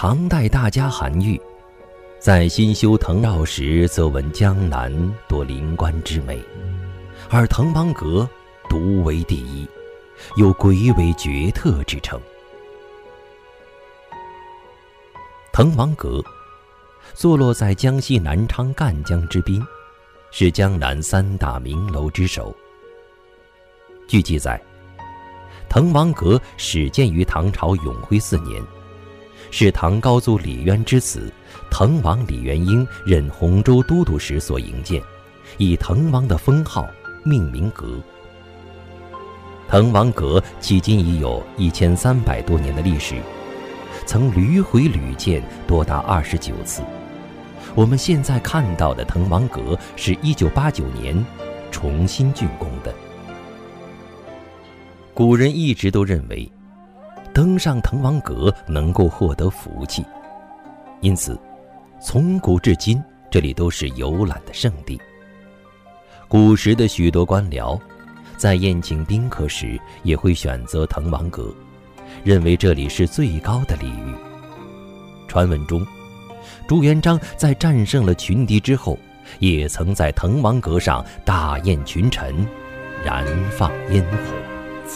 唐代大家韩愈在新修滕绕时，则闻江南多灵官之美，而滕王阁独为第一，有鬼尾绝特之称。滕王阁坐落在江西南昌赣江之滨，是江南3大名楼之首。据记载，滕王阁始建于唐朝永徽4年，是唐高祖李渊之子滕王李元婴任洪州都督时所营建，以滕王的封号命名阁。滕王阁迄今已有1300多年的历史，曾屡毁屡建多达29次。我们现在看到的滕王阁是1989年重新竣工的。古人一直都认为登上滕王阁能够获得福气，因此从古至今这里都是游览的圣地。古时的许多官僚在宴请宾客时也会选择滕王阁，认为这里是最高的礼遇。传闻中，朱元璋在战胜了群敌之后，也曾在滕王阁上大宴群臣，燃放烟火。